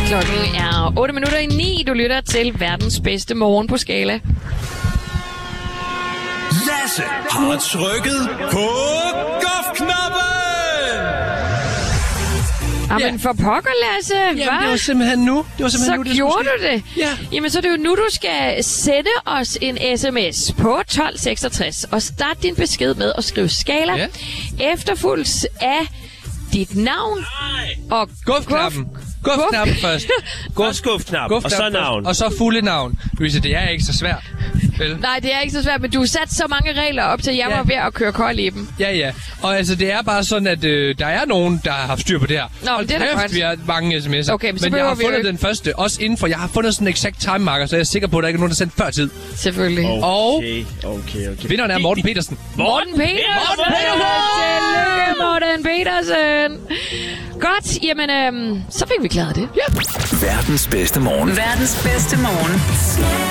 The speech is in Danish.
Klokken er 8:09. Du lytter til verdens bedste morgen på Skala. Lasse har trykket på guf-knappen! Jamen for pokker, Lasse. Jamen, det var simpelthen nu. Så gjorde du det? Ja. Jamen, så er det jo nu, du skal sende os en sms på 1266 og starte din besked med at skrive Skala, efterfulgt af dit navn og Guf-knappen. Guf-knappen først. Guf-knap, og så navn. Og så fulde navn. Louise, det er ikke så svært. Vel? Nej, det er ikke så svært, men du har sat så mange regler op til, at jeg var ved at køre kold i dem. Ja. Og altså, det er bare sådan, at der er nogen, der har haft styr på det her. Nå, det er da godt. Vi har mange sms'er. Okay, men jeg har fundet den første, også indenfor. Jeg har fundet sådan en exakt time marker, så jeg er sikker på, at der ikke er nogen, der sendt før tid. Selvfølgelig. Okay. Vinderen er Morten Petersen. Morten Petersen! Tillykke, Morten Petersen! Godt, jamen, så fik vi klaret det. Verdens bedste morgen. Verdens bedste morgen.